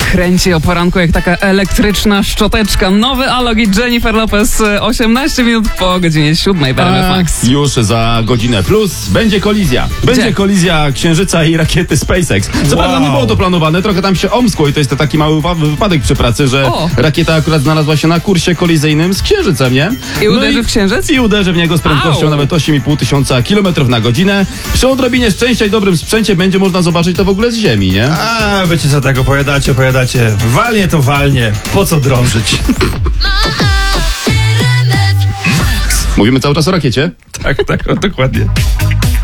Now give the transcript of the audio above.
kręci o poranku jak taka elektryczna szczoteczka. Nowy Alok i Jennifer Lopez 18 minut po godzinie 7 w RMF Max. Już za godzinę plus będzie kolizja. Będzie Gdzie? kolizja Księżyca i rakiety SpaceX. Co prawda nie było to planowane, trochę tam się omskło i to jest taki mały wypadek przy pracy, że rakieta akurat znalazła się na kursie kolizyjnym z Księżycem, nie? I uderzy w Księżyc? I uderzy w niego z prędkością nawet 8,5 tysiąca kilometrów na godzinę. Przy odrobinie szczęścia i dobrym sprzęcie będzie można zobaczyć to w ogóle z Ziemi, nie? A, wiecie co tak opowiadacie. Walnie to walnie. Po co drążyć? Mówimy cały czas o rakiecie? Tak, dokładnie.